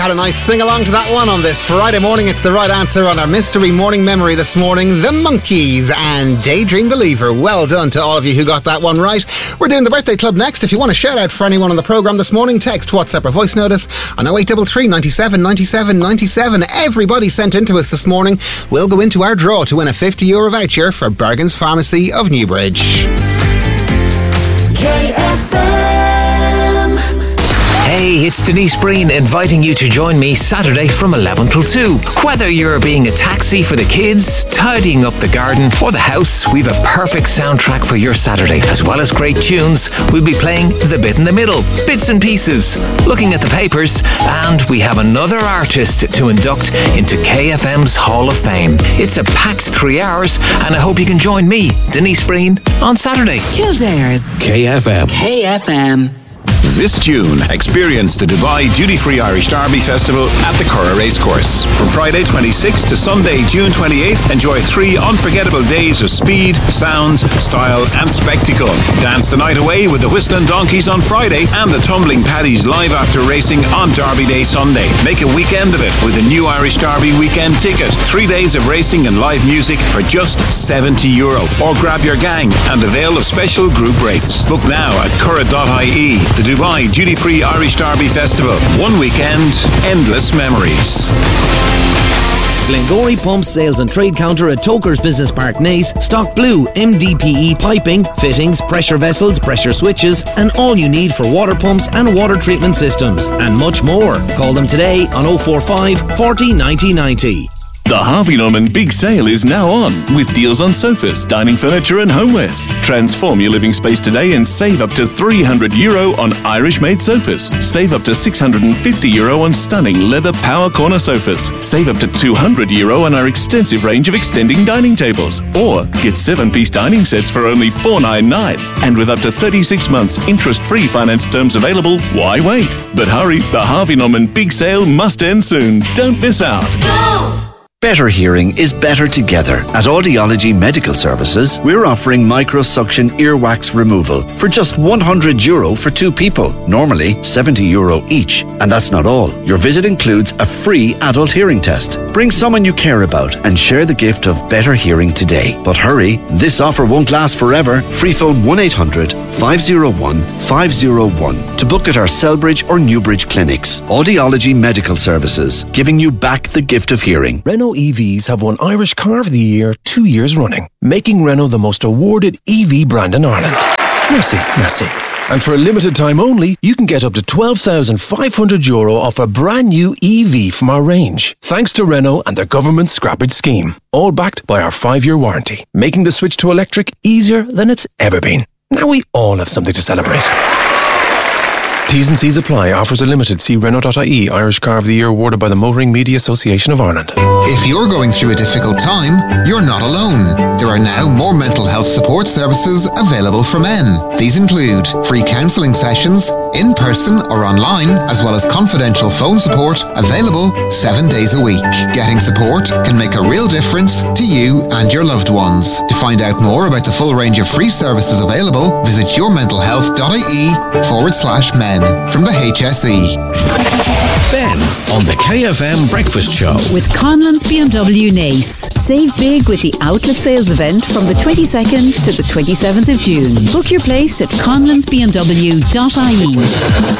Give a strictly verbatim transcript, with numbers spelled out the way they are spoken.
Had a nice sing-along to that one on this Friday morning. It's the right answer on our Mystery Morning Memory this morning. The Monkees and Daydream Believer. Well done to all of you who got that one right. We're doing the Birthday Club next. If you want to shout out for anyone on the programme this morning, text, WhatsApp or voice notice on oh eight three three, nine seven, nine seven, nine seven. Everybody sent into us this morning. We'll go into our draw to win a fifty euro voucher for Bergen's Pharmacy of Newbridge. K F M. Hey, it's Denise Breen inviting you to join me Saturday from eleven till two. Whether you're being a taxi for the kids, tidying up the garden or the house, we've a perfect soundtrack for your Saturday. As well as great tunes, we'll be playing The Bit in the Middle, Bits and Pieces, looking at the papers, and we have another artist to induct into K F M's Hall of Fame. It's a packed three hours, and I hope you can join me, Denise Breen, on Saturday. Kildare's K F M. K F M. This June, experience the Dubai Duty Free Irish Derby Festival at the Curragh Racecourse. From Friday twenty-sixth to Sunday June twenty-eighth, enjoy three unforgettable days of speed, sounds, style and spectacle. Dance the night away with the Whistling Donkeys on Friday and the Tumbling Paddies live after racing on Derby Day Sunday. Make a weekend of it with a new Irish Derby weekend ticket. Three days of racing and live music for just seventy euro. Or grab your gang and avail of special group rates. Book now at curragh dot I E. The Dubai Duty Free Irish Derby Festival. One weekend, endless memories. Glengory Pump Sales and Trade Counter at Toker's Business Park, Naas stock blue M D P E piping, fittings, pressure vessels, pressure switches and all you need for water pumps and water treatment systems and much more. Call them today on oh four five, forty, ninety, ninety. The Harvey Norman Big Sale is now on, with deals on sofas, dining furniture and homewares. Transform your living space today and save up to three hundred euro on Irish-made sofas. Save up to six hundred fifty euro on stunning leather power corner sofas. Save up to two hundred euro on our extensive range of extending dining tables. Or get seven-piece dining sets for only four ninety-nine. And with up to thirty-six months interest-free finance terms available, why wait? But hurry, the Harvey Norman Big Sale must end soon. Don't miss out. Go! Better hearing is better together. At Audiology Medical Services, we're offering microsuction earwax removal for just one hundred euro for two people. Normally seventy euro each. And that's not all. Your visit includes a free adult hearing test. Bring someone you care about and share the gift of better hearing today. But hurry, this offer won't last forever. Free phone one eight hundred, five oh one, five oh one to book at our Selbridge or Newbridge clinics. Audiology Medical Services, giving you back the gift of hearing. Renault E Vs have won Irish Car of the Year two years running, making Renault the most awarded E V brand in Ireland. Merci, merci. And for a limited time only, you can get up to twelve thousand five hundred euro off a brand new E V from our range, thanks to Renault and their government scrappage scheme, all backed by our five-year warranty, making the switch to electric easier than it's ever been. Now we all have something to celebrate. T's and C's apply. Offers are limited. See Renault dot I E. Irish Car of the Year awarded by the Motoring Media Association of Ireland. If you're going through a difficult time, you're not alone. There are now more mental health support services available for men. These include free counselling sessions, in person or online, as well as confidential phone support available seven days a week. Getting support can make a real difference to you and your loved ones. To find out more about the full range of free services available, visit your mental health dot I E forward slash men. From the H S E. Ben on the K F M Breakfast Show. With Conlon's B M W Naas. Save big with the outlet sales event from the twenty-second to the twenty-seventh of June. Book your place at conlons b m w dot I E.